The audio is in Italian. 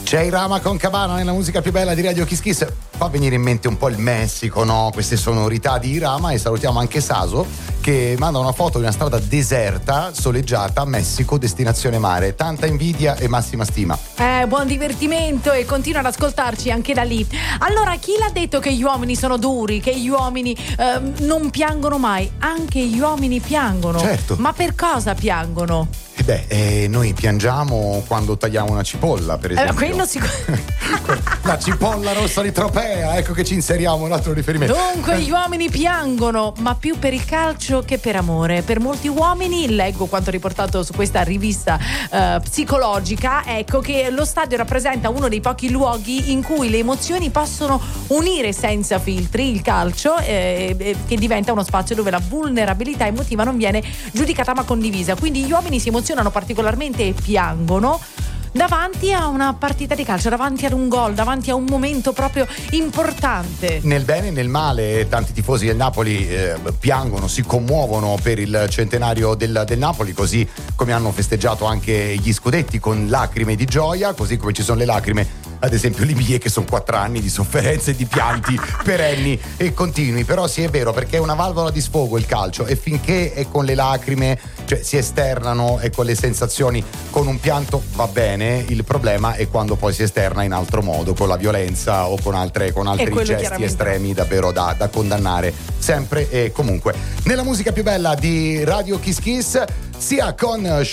DJ Rama con Cabana nella musica più bella di Radio Kiss Kiss. Fa venire in mente un po' il Messico, no? Queste sonorità di Rama. E salutiamo anche Saso che manda una foto di una strada deserta, soleggiata, Messico, destinazione mare. Tanta invidia e massima stima. Buon divertimento e continua ad ascoltarci anche da lì. Allora, chi l'ha detto che gli uomini sono duri, che gli uomini non piangono mai? Anche gli uomini piangono. Certo. Ma per cosa piangono? Noi piangiamo quando tagliamo una cipolla, per esempio. Quello La cipolla rossa di Tropea, ecco che ci inseriamo un altro riferimento. Dunque gli uomini piangono, ma più per il calcio che per amore. Per molti uomini, leggo quanto riportato su questa rivista psicologica, ecco che lo stadio rappresenta uno dei pochi luoghi in cui le emozioni possono unire senza filtri. Il calcio che diventa uno spazio dove la vulnerabilità emotiva non viene giudicata ma condivisa. Quindi gli uomini si emozionano particolarmente e piangono davanti a una partita di calcio, davanti ad un gol, davanti a un momento proprio importante. Nel bene e nel male, tanti tifosi del Napoli piangono, si commuovono per il centenario del Napoli, così come hanno festeggiato anche gli scudetti con lacrime di gioia, così come ci sono le lacrime ad esempio Libie, che sono 4 anni di sofferenze e di pianti perenni e continui. Però sì, è vero, perché è una valvola di sfogo il calcio, e finché è con le lacrime, cioè si esternano e con le sensazioni, con un pianto va bene. Il problema è quando poi si esterna in altro modo, con la violenza o con altri gesti estremi davvero da condannare sempre e comunque. Nella musica più bella di Radio Kiss Kiss, sia con